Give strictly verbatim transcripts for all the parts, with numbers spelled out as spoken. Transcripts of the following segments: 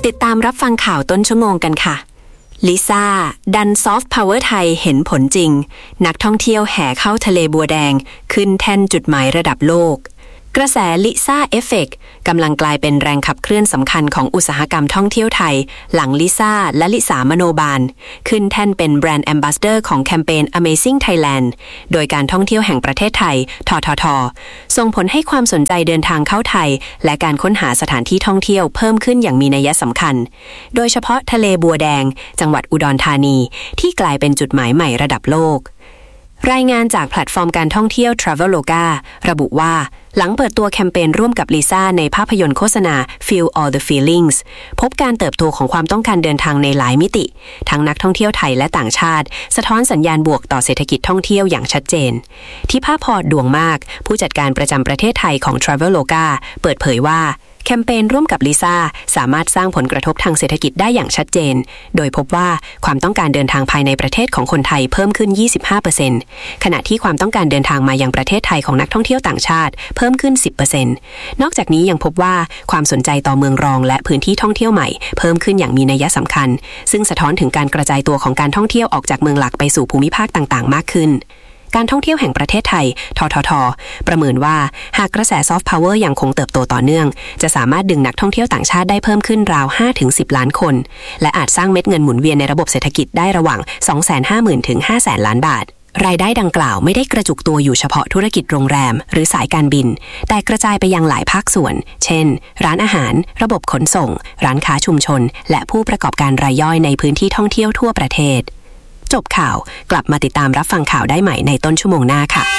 ติดตามรับฟังข่าวต้นชั่วโมงกันค่ะลิซ่าดันซอฟต์พาวเวอร์ไทยเห็นผลจริงนักท่องเที่ยวแห่เข้าทะเลบัวแดงขึ้นแท่นจุดหมายระดับโลกกระแสลิซ่าเอฟเฟกต์กำลังกลายเป็นแรงขับเคลื่อนสำคัญของอุตสาหกรรมท่องเที่ยวไทยหลังลิซ่าและลิสามโนบาลขึ้นแท่นเป็นแบรนด์แอมบาสเดอร์ของแคมเปญ Amazing Thailand โดยการท่องเที่ยวแห่งประเทศไทยททท.ส่งผลให้ความสนใจเดินทางเข้าไทยและการค้นหาสถานที่ท่องเที่ยวเพิ่มขึ้นอย่างมีนัยสำคัญโดยเฉพาะทะเลบัวแดงจังหวัดอุดรธานีที่กลายเป็นจุดหมายใหม่ระดับโลกรายงานจากแพลตฟอร์มการท่องเที่ยว Traveloka ระบุว่าหลังเปิดตัวแคมเปญร่วมกับลิซ่าในภาพยนตร์โฆษณา Feel All the Feelings พบการเติบโตของความต้องการเดินทางในหลายมิติทั้งนักท่องเที่ยวไทยและต่างชาติสะท้อนสัญญาณบวกต่อเศรษฐกิจท่องเที่ยวอย่างชัดเจนที่ภาพพอดดวงมากผู้จัดการประจำประเทศไทยของ Traveloka เปิดเผยว่าแคมเปญร่วมกับลิซ่าสามารถสร้างผลกระทบทางเศรษฐกิจได้อย่างชัดเจนโดยพบว่าความต้องการเดินทางภายในประเทศของคนไทยเพิ่มขึ้น ยี่สิบห้าเปอร์เซ็นต์ ขณะที่ความต้องการเดินทางมายังประเทศไทยของนักท่องเที่ยวต่างชาติเพิ่มขึ้น สิบเปอร์เซ็นต์ นอกจากนี้ยังพบว่าความสนใจต่อเมืองรองและพื้นที่ท่องเที่ยวใหม่เพิ่มขึ้นอย่างมีนัยสำคัญซึ่งสะท้อนถึงการกระจายตัวของการท่องเที่ยวออกจากเมืองหลักไปสู่ภูมิภาคต่างๆมากขึ้นการท่องเที่ยวแห่งประเทศไทยททท.ประเมินว่าหากกระแสซอฟต์พาวเวอร์ยังคงเติบโตต่อเนื่องจะสามารถดึงนักท่องเที่ยวต่างชาติได้เพิ่มขึ้นราว ห้าถึงสิบ ล้านคนและอาจสร้างเม็ดเงินหมุนเวียนในระบบเศรษฐกิจได้ระหว่าง สองแสนห้าหมื่น ถึง ห้าแสน ล้านบาทรายได้ดังกล่าวไม่ได้กระจุกตัวอยู่เฉพาะธุรกิจโรงแรมหรือสายการบินแต่กระจายไปยังหลายภาคส่วนเช่นร้านอาหารระบบขนส่งร้านค้าชุมชนและผู้ประกอบการรายย่อยในพื้นที่ท่องเที่ยวทั่วประเทศจบข่าวกลับมาติดตามรับฟังข่าวได้ใหม่ในต้นชั่วโมงหน้าค่ะ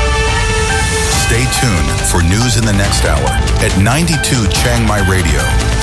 Stay tuned for news in the next hour at ninety-two Chiang Mai Radio.